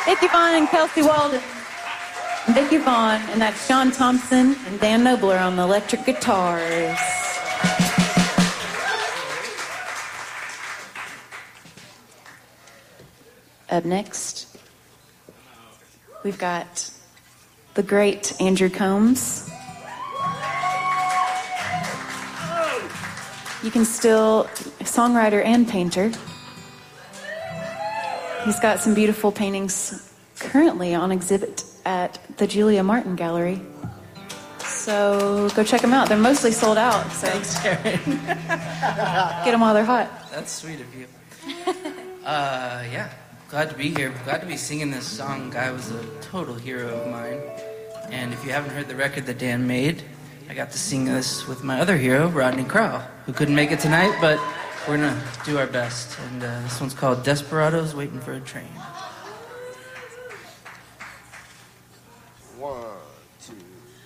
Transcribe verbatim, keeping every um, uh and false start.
Vicky Vaughn and Kelsey Walden. Vicky Vaughn, and that's Sean Thompson and Dan Nobler on the electric guitars. Up next, we've got the great Andrew Combs. You can still, songwriter and painter. He's got some beautiful paintings currently on exhibit at the Julia Martin Gallery. So go check them out. They're mostly sold out. So thanks, Karen. Get them while they're hot. That's sweet of you. Uh, yeah, glad to be here. Glad to be singing this song. Guy was a total hero of mine. And if you haven't heard the record that Dan made, I got to sing this with my other hero, Rodney Crowell, who couldn't make it tonight, but we're gonna do our best. And uh, this one's called Desperados Waiting for a Train. One, two,